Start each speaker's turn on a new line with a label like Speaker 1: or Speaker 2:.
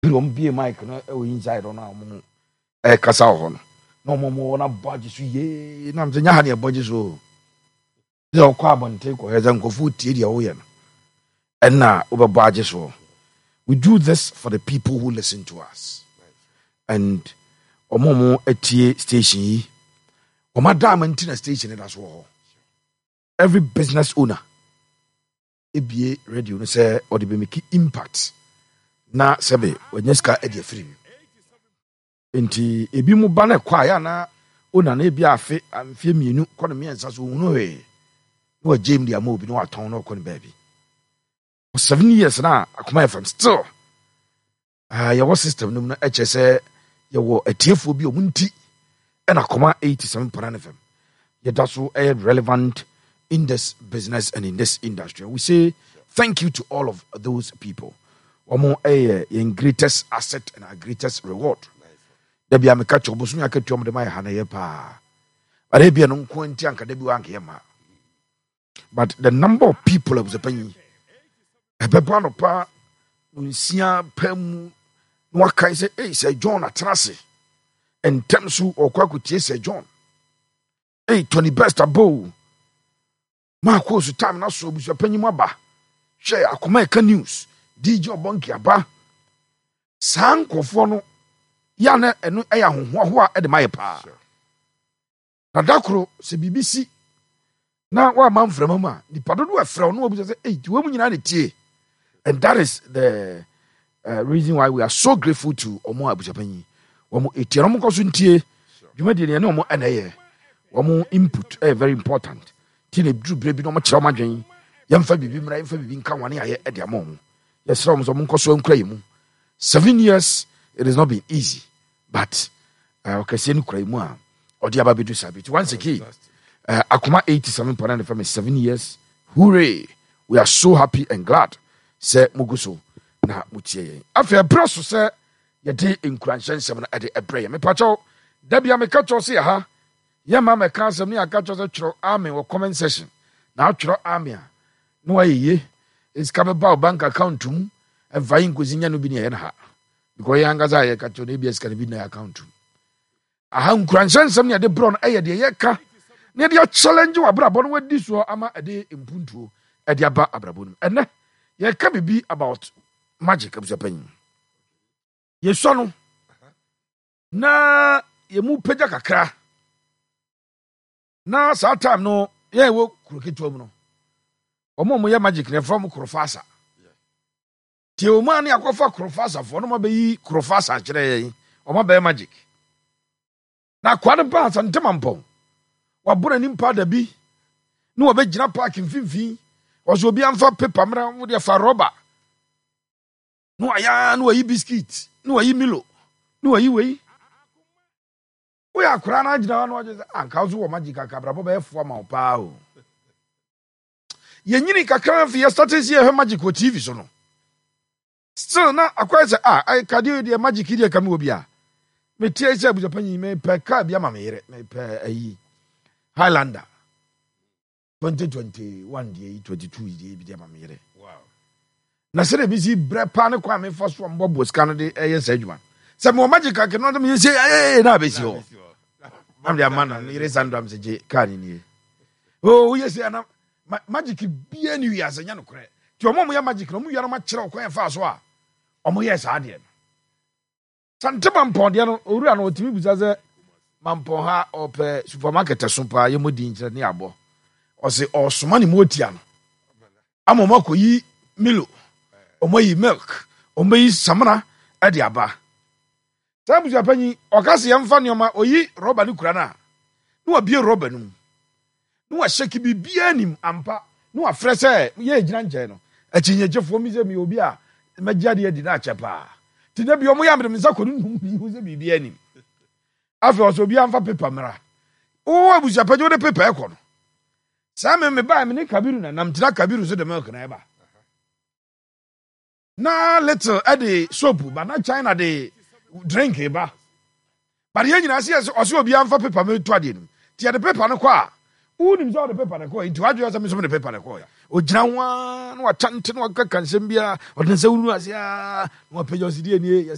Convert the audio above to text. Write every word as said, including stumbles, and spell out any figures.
Speaker 1: Om be a mic no inside on our moon. A casahon. No more na budget ye. Nam the Yahania budget so. The carbon take or has uncle food tea oyen. And now over budget so. We do this for the people who listen to us. And Omomo etie station yi. Oma diamond in a station that's all. Every business owner. Ebie radio no say or the be make impact. Na sebe wanyeska e de free. Enti ebi mu ba na kwa ya na owner na ebi afe amfie mienu kono me ensa so hunu he. No jam dia ma obi no aton no kono baby. For seven years na Akoma F M still. Ah your system no na eche say ye wo atiefo bi omunti e na Akoma eighty-seven point nine F M. Ye that so a relevant in this business and in this industry. We say thank you to all of those people. Omo eh your greatest asset and our greatest reward. There be a catch of Bosunya Katum de my Hanayepa. But there be an unquanti and Kadebu. But the number of people of the penny, a pepano pa, Unsia Pem, Waka say, eh, say John Atrasi, and Temsu or Kwakuti say John. Eh, Tony Best abo. Marcos time na so busa penny maba. Share Akomeka news. D J Bonki aba. San kofono yana enu eya honhoa e de maye pa. Na dakro se B B C na wa manframa ma ni padodo afra no obi say eh ti wo mu nyina de tie. And that is the uh, reason why we are so grateful to Omo Abujapanyi. Omo etiero mo koso ntie. Dwumadi ne ne omo anaye. Omo input eh very important. Tine dru brebi no mo kire omo adwen. Yemfa bibi mra yemfa bibi nka wane aye e de amon. Yes, from some Koso seven years, it has not been easy. But uh okay, say no kraimu or the ababedu sabit. Once again, uh, Akoma eighty-seven point nine F M is seven years. Hooray! We are so happy and glad. Say Muguso na mutie. After braso say ye dey encourage seven at the prayer. Me pacho, Debbie me catch say ha. Ye ma me kan sem ni aka cho say chro army or comment section. Now chro army. No ye. It's come about bank account tum and vying kuzinya no bi ne ha because yanga za ye ka to na bs can be na account aha nkuranshan sam ne de bron aye de ye ka ne de challenge wa brabo no wadi so ama ade impuntuo e de aba abrabo no ene ye ka bibi about magic abusapan ye so no na ye mu peja kakra na sa time no ye wo kuroketo mu no omo mo ye magic ne from Krofasa. Ti o ma ne akofa Krofasa fo no ma be yi Krofasa kire yen. O ma be magic. Na kwa de ba santem ampon. Wa bora ni mpa da bi. No wa be gina park mfimfin. O so bi amfa paper mra wo de fa rubber. No aya no yi biscuit. No yi Milo. No yi wei. Wo ya kura na gina no je anka so wo magic akabra bo be fo ma pa o. Yenyini kakra fi yesterday see he magic o T V so no. Still na akwa say ah I kadi the magic here kam obi a. Me tie say Abujapanyi me pe ka bia ma me yere me pe ayi. Highlander twenty twenty-one dey twenty-two dey bi dia ma me yere. Wow. Na say be si bre pa ne kwa me fa so mbobo scan de eye sedwan. Say me magic kakra no me say eh na be si o. Am dia man na yere sandam say je ka ni ni. Oh yes ana Ma- magic be any we as a yan cre. To omo ya magic no mu yara ma kire okwan fa so a. Omo yes ade no. Sante mampon de no owura no otimi buza ze mampon ha ope supermarket so pa ye modi nkire ne abo. O se osoma ne motia no. Amoma ko yi Milo. Omo yi milk. Omo yi samana e de aba. Sa Abujapanyi okase yemfa ne oma oyi rubber ne kura na. No abie rubber no. No wa shake bi bia nim ampa no wa frese ye gina nje no achinyejefo mi ze mi obi a magiade ye di na achepa ti da bi omo ya mede mza kodu num bi hu ze bi bia nim afi oso bi amfa paper mra o Abujapanyi o de paper e ko no sa me me ba me ne Kabiru na nam tira Kabiru so de milk na e ba na little e de soap ba na China de drink e ba but ye nyina se oso obi amfa paper me to ade nim ti de paper no kwa unim so the paper na ko into adwo so me so the paper na ko ya o gina wa na wa tante na wa kaka nsem bia o den se unu ase a na wa pejo sidie nie